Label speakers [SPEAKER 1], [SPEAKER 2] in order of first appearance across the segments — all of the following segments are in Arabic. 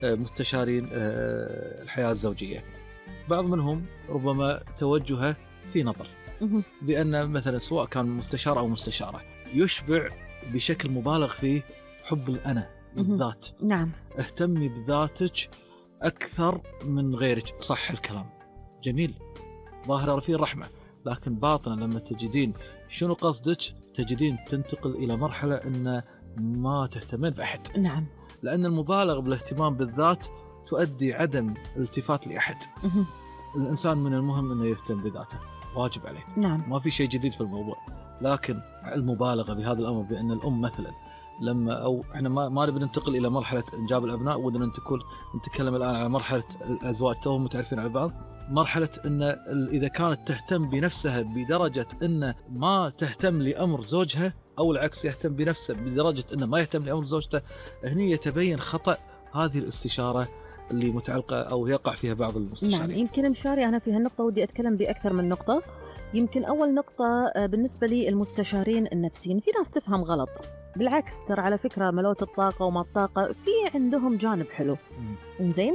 [SPEAKER 1] مستشارين الحياة الزوجية، بعض منهم ربما توجهه في نظر بأن مثلا سواء كان مستشار أو مستشارة يشبع بشكل مبالغ فيه حب الأنا بالذات.
[SPEAKER 2] نعم.
[SPEAKER 1] اهتمي بذاتك أكثر من غيرك. صح الكلام جميل، ظاهرة فيه الرحمة، لكن باطنا لما تجدين شنو قصدك تجدين تنتقل إلى مرحلة أن ما تهتمين بأحد.
[SPEAKER 2] نعم.
[SPEAKER 1] لأن المبالغة بالاهتمام بالذات تؤدي عدم الالتفات لأحد. الإنسان من المهم أنه يهتم بذاته، واجب عليه.
[SPEAKER 2] نعم.
[SPEAKER 1] ما في شيء جديد في الموضوع، لكن المبالغة بهذا الأمر بأن الأم مثلا لما أو إحنا ما نبي ننتقل إلى مرحلة إنجاب الأبناء، ودنا نتكلم الآن على مرحلة الأزواج توهم متعرفين على بعض. مرحلة أن إذا كانت تهتم بنفسها بدرجة أن ما تهتم لأمر زوجها، أو العكس يهتم بنفسه بدرجة أنه ما يهتم لأمر زوجته، هني يتبين خطأ هذه الاستشارة اللي متعلقة أو يقع فيها بعض المستشارين.
[SPEAKER 2] نعم. يمكن مشاري أنا في هالنقطة ودي أتكلم بأكثر من نقطة. يمكن أول نقطة بالنسبة لي المستشارين النفسيين، في ناس تفهم غلط، بالعكس ترى على فكرة ملوت الطاقة وما الطاقة في عندهم جانب حلو. إنزين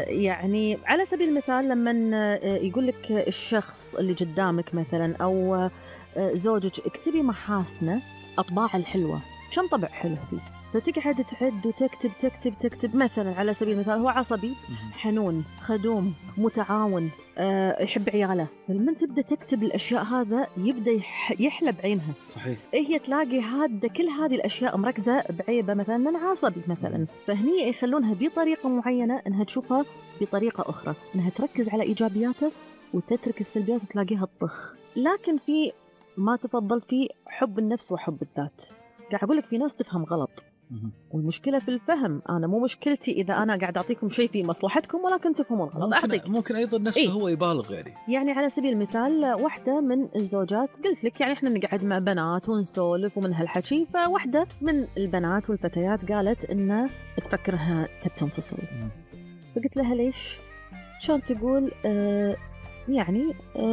[SPEAKER 2] يعني على سبيل المثال لما يقول لك الشخص اللي قدامك مثلا أو زوجك اكتبي محاسنه أطباع الحلوة، كم طبع حلو فيه، فتقعد تعد وتكتب تكتب تكتب. مثلا على سبيل المثال هو عصبي، حنون، خدوم، متعاون، يحب عياله، فلما تبدأ تكتب الأشياء هذا يبدأ يحلى بعينها.
[SPEAKER 1] صحيح.
[SPEAKER 2] هي تلاقي كل هذه الأشياء مركزة بعيبة، مثلا من عصبي مثلا، فهني يخلونها بطريقة معينة أنها تشوفها بطريقة أخرى، أنها تركز على إيجابياته وتترك السلبيات وتلاقيها تطخ. لكن في ما تفضلت فيه حب النفس وحب الذات، قاعد أقول لك في ناس تفهم غلط، والمشكلة في الفهم. أنا مو مشكلتي إذا أنا قاعد أعطيكم شيء في مصلحتكم ولكن تفهمون غلط.
[SPEAKER 1] ممكن أيضا نفسه هو يبالغ
[SPEAKER 2] يعني على سبيل المثال واحدة من الزوجات قلت لك يعني إحنا نقعد مع بنات ونسولف ومن هالحكي، فواحدة من البنات والفتيات قالت إنه تفكرها تبي تنفصل. فقلت لها ليش؟ كان تقول يعني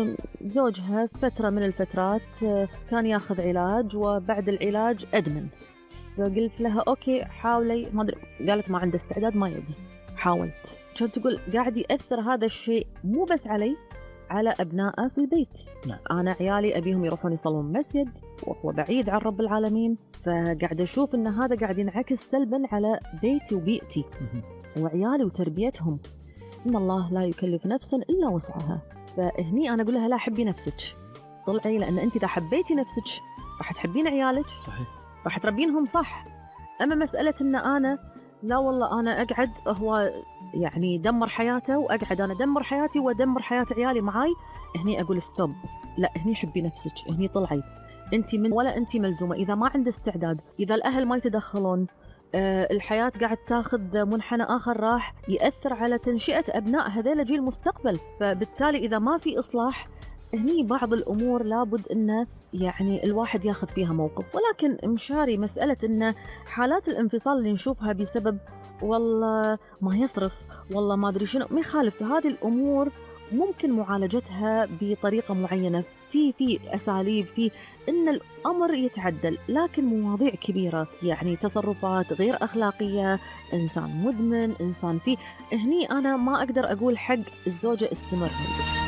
[SPEAKER 2] زوجها فترة من الفترات كان ياخذ علاج وبعد العلاج أدمن. فقلت لها أوكي حاولي، ما أدري، قالت ما عنده استعداد ما يبي. حاولت، كانت تقول قاعد يأثر هذا الشيء مو بس على أبنائه في البيت.
[SPEAKER 1] نعم.
[SPEAKER 2] أنا عيالي أبيهم يروحون يصلون مسجد وهو بعيد عن رب العالمين، فقاعد أشوف أن هذا قاعد ينعكس سلبا على بيتي وبيئتي وعيالي وتربيتهم. إن الله لا يكلف نفسا إلا وسعها. فهني أنا أقول لها لا، حبي نفسك، طلعي، لأن أنت إذا حبيتي نفسك راح تحبين عيالك.
[SPEAKER 1] صحيح.
[SPEAKER 2] راح تربينهم صح. أما مسألة أن أنا لا والله أنا أقعد هو يعني دمر حياته وأقعد أنا دمر حياتي ودمر حياة عيالي معاي، هني أقول ستوب، لا هني حبي نفسك، هني طلعي أنت من ولا أنت ملزومة. إذا ما عنده استعداد، إذا الأهل ما يتدخلون، الحياة قاعد تاخذ منحنى آخر راح يأثر على تنشئة أبناء هذيل جيل المستقبل. فبالتالي إذا ما في إصلاح، هني بعض الأمور لابد أنه يعني الواحد ياخذ فيها موقف. ولكن مشاري مسألة أن حالات الانفصال اللي نشوفها بسبب والله ما يصرف والله ما أدري شنو، ما يخالف، هذه الأمور ممكن معالجتها بطريقة معينة، في أساليب، في إن الأمر يتعدل. لكن مواضيع كبيرة يعني تصرفات غير أخلاقية، إنسان مدمن، إنسان فيه، هني أنا ما أقدر أقول حق الزوجة استمر.